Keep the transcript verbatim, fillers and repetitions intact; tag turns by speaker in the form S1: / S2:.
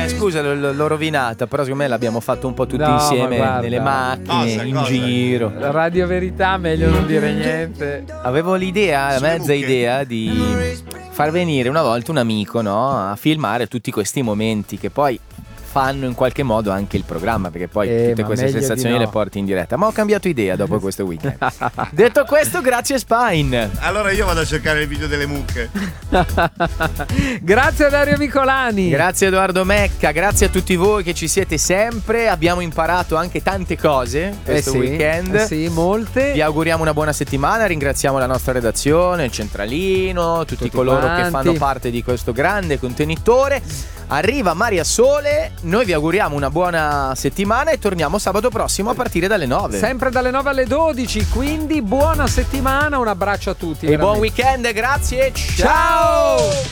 S1: Eh, scusa, l- l'ho rovinata, però secondo me l'abbiamo fatto un po' tutti
S2: No,
S1: insieme
S2: ma
S1: nelle macchine,
S3: Cosa,
S1: in
S3: cosa?
S1: giro.
S2: Radio Verità, meglio non dire niente.
S1: Avevo l'idea, la
S3: Sulle
S1: mezza
S3: mucche.
S1: idea di far venire una volta un amico, no, a filmare tutti questi momenti che poi fanno in qualche modo anche il programma, perché poi
S2: Eh,
S1: tutte
S2: ma
S1: queste
S2: meglio di
S1: sensazioni
S2: no.
S1: le porti in diretta. Ma ho cambiato idea dopo questo weekend. Detto questo, grazie Spine.
S3: Allora io vado a cercare il video delle mucche.
S2: Grazie a Dario Micolani.
S1: Grazie Edoardo Mecca, grazie a tutti voi che ci siete sempre. Abbiamo imparato anche tante cose questo
S2: eh sì,
S1: weekend.
S2: eh sì, molte.
S1: Vi auguriamo una buona settimana, ringraziamo la nostra redazione, il centralino, tutti,
S2: Tutti
S1: coloro
S2: quanti.
S1: che fanno parte di questo grande contenitore. Arriva Maria Sole, noi vi auguriamo una buona settimana e torniamo sabato prossimo a partire dalle nove.
S2: Sempre dalle nove alle dodici, quindi buona settimana, un abbraccio a tutti.
S1: E buon
S2: veramente.
S1: weekend, grazie, ciao!
S2: Ciao!